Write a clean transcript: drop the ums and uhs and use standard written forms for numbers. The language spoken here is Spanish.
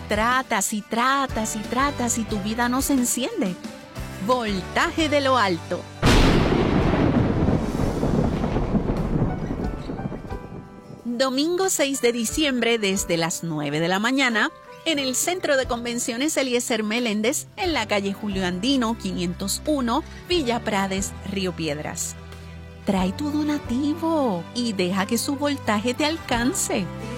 tratas y tratas y tratas y tu vida no se enciende. Voltaje de lo alto. Domingo 6 de diciembre desde las 9 de la mañana en el Centro de Convenciones Eliezer Meléndez en la calle Julio Andino 501, Villa Prades, Río Piedras. Trae tu donativo y deja que su voltaje te alcance.